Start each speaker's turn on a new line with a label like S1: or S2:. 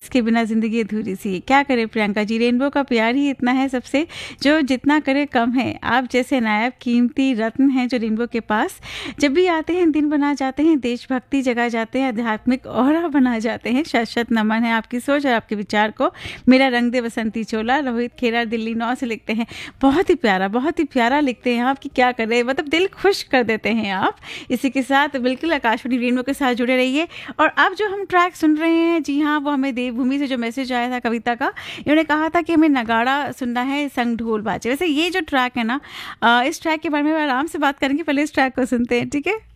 S1: इसके बिना ज़िंदगी अधूरी सी है। क्या करे प्रियंका जी, रेनबो का प्यार ही इतना है सबसे, जो जितना करे कम है। आप जैसे नायाब कीमती रत्न हैं जो रेनबो के पास जब भी आते हैं दिन बना जाते हैं, देशभक्ति जगा जाते हैं, आध्यात्मिक ऑरा बना जाते हैं। शत शत नमन है आपकी सोच और आपके विचार को। मेरा रंग दे बसंती चोला, रोहित खेरा दिल्ली 9 से लिखते हैं। बहुत ही प्यारा लिखते हैं आप कि क्या कर रहे हैं, मतलब दिल खुश कर देते हैं आप। इसी के साथ बिल्कुल आकाशवाणी रेनबो के साथ जुड़े रहिए। और अब जो हम ट्रैक सुन रहे हैं, जी हाँ, वो हमें देवभूमि से जो मैसेज आया था कविता का, इन्होंने कहा था कि हमें नगाड़ा सुनना है, संग ढोल बाजे। वैसे ये जो ट्रैक है ना, इस ट्रैक के बारे में आराम से बात करेंगे, पहले इस ट्रैक को सुनते हैं, ठीक है।